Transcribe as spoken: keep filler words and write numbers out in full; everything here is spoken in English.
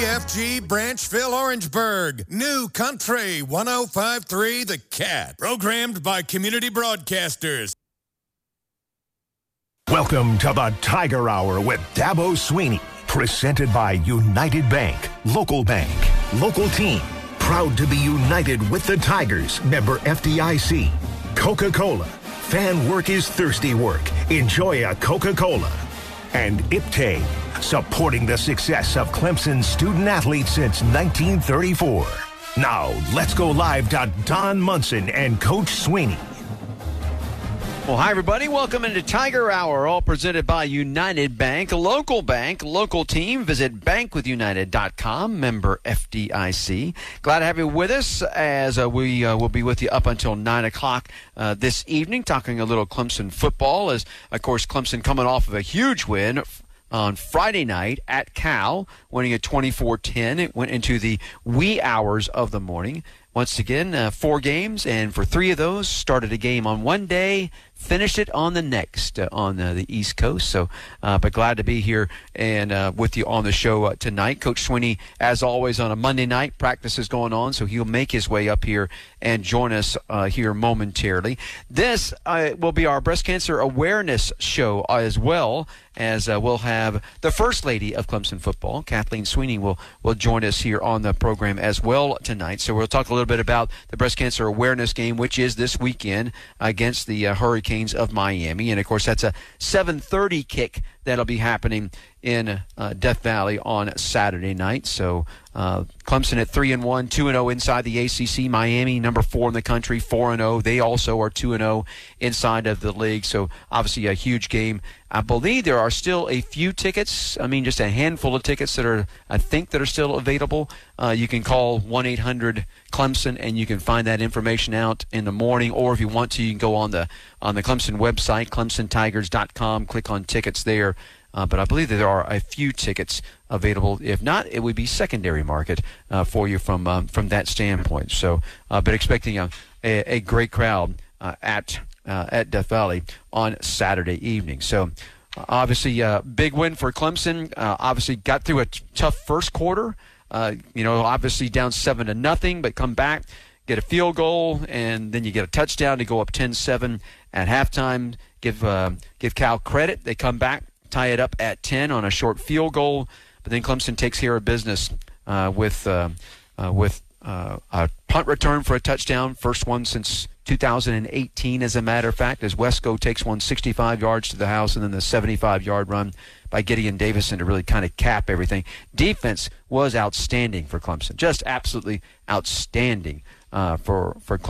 F G Branchville, Orangeburg. New Country one oh five point three The Cat. Programmed by community broadcasters. Welcome to the Tiger Hour with Dabo Sweeney. Presented by United Bank. Local bank. Local team. Proud to be united with the Tigers. Member F D I C. Coca-Cola. Fan work is thirsty work. Enjoy a Coca-Cola. And Iptay, supporting the success of Clemson student-athletes since nineteen thirty-four. Now, let's go live to Don Munson and Coach Sweeney. Well, hi, everybody. Welcome into Tiger Hour, all presented by United Bank, a local bank, local team. Visit bank with united dot com, member F D I C. Glad to have you with us as uh, we uh, will be with you up until nine o'clock uh, this evening, talking a little Clemson football, as, of course, Clemson coming off of a huge win on Friday night at Cal, winning at twenty-four ten. It went into the wee hours of the morning. Once again, uh, four games, and for three of those, started a game on one day, finished it on the next uh, on uh, the East Coast. So, uh, but glad to be here and uh, with you on the show uh, tonight. Coach Sweeney, as always, on a Monday night, practice is going on, so he'll make his way up here and join us uh, here momentarily. This uh, will be our breast cancer awareness show uh, as well, as uh, we'll have the First Lady of Clemson football, Kathleen Sweeney, will, will join us here on the program as well tonight. So we'll talk a little bit about the breast cancer awareness game, which is this weekend against the uh, Hurricanes of Miami. And, of course, that's a seven thirty kick that'll be happening in uh, Death Valley on Saturday night. So uh, Clemson at three and one, two and oh inside the A C C. Miami, number four in the country, four and oh. They also are two and oh inside of the league. So obviously a huge game. I believe there are still a few tickets. I mean, just a handful of tickets that are, I think, that are still available. Uh, you can call one eight hundred Clemson and you can find that information out in the morning. Or if you want to, you can go on the on the Clemson website, clemson tigers dot com, click on tickets there. Uh, but I believe that there are a few tickets available. If not, it would be secondary market uh, for you from um, from that standpoint. So, uh, but expecting a, a, a great crowd uh, at uh, at Death Valley on Saturday evening. So, uh, obviously, uh, big win for Clemson. Uh, obviously, got through a t- tough first quarter. Uh, you know, obviously down seven to nothing, but come back, get a field goal, and then you get a touchdown to go up ten seven at halftime. Give uh, give Cal credit. They come back, tie it up at ten on a short field goal, but then Clemson takes care of business uh, with uh, uh, with uh, a punt return for a touchdown, first one since two thousand eighteen, as a matter of fact, as Wesco takes one sixty-five yards to the house, and then the seventy-five-yard run by Gideon Davison to really kind of cap everything. Defense was outstanding for Clemson, just absolutely outstanding uh, for for Clemson.